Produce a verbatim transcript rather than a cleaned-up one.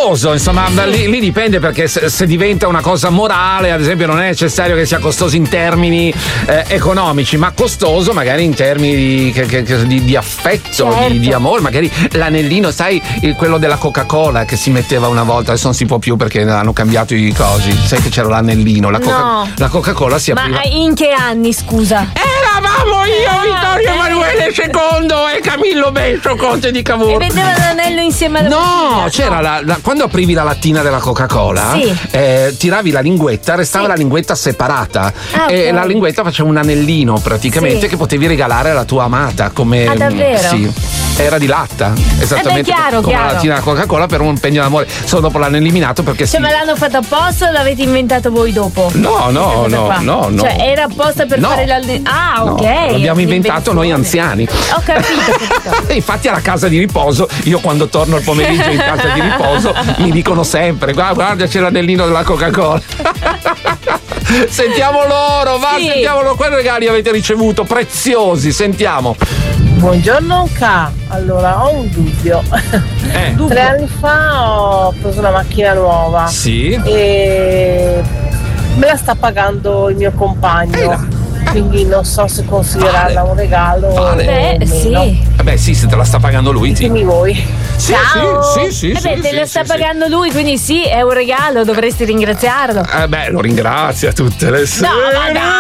costoso, insomma, sì. lì, lì dipende, perché se, se diventa una cosa morale, ad esempio, non è necessario che sia costoso in termini eh, economici, ma costoso magari in termini di, che, che, di, di affetto, certo. di, di amore, magari l'anellino, sai, il, quello della Coca-Cola che si metteva una volta, adesso non si può più perché hanno cambiato i cosi, sai che c'era l'anellino, la, Coca- no. la Coca-Cola si apriva. Ma in che anni, scusa? Eravamo io, ah, Vittorio eh. Emanuele secondo e Camillo Benso, conte di Cavour. E vedeva l'anello insieme alla No, bottiglia. c'era no. La, la, quando aprivi la lattina della Coca-Cola, sì. eh, tiravi la linguetta, restava sì. la linguetta separata ah, e okay. la linguetta faceva un anellino praticamente sì. che potevi regalare alla tua amata come ah, davvero? Sì. Era di latta, esattamente eh beh, chiaro, come chiaro. la lattina della Coca-Cola, per un impegno d'amore. Solo dopo l'hanno eliminato perché cioè sì. ma l'hanno fatto apposta o l'avete inventato voi dopo? No, no, no, no, no. Cioè era apposta per no. fare l'anellino. Ah, ok. No, l'abbiamo inventato noi anziani. Ho capito, capito. Infatti alla casa di riposo, io quando torno il pomeriggio in casa di riposo mi dicono sempre: guarda, guarda c'è l'anellino della Coca-Cola. Sentiamo loro, va, sì. sentiamo loro. Quali regali avete ricevuto preziosi? Sentiamo. Buongiorno K, allora ho un dubbio. Eh. Tre anni fa ho preso una macchina nuova. Sì. E me la sta pagando il mio compagno. Quindi non so se considerarla vale. un regalo. Vale. Beh, sì. Eh beh, sì, se te la sta pagando lui. Ditemi voi. Sì, Ciao. sì, sì, eh sì. beh, sì, te sì, la sì, sta sì. pagando lui, quindi sì, è un regalo, dovresti ringraziarlo. Eh beh, lo ringrazia tutte le sere. No, ma dai.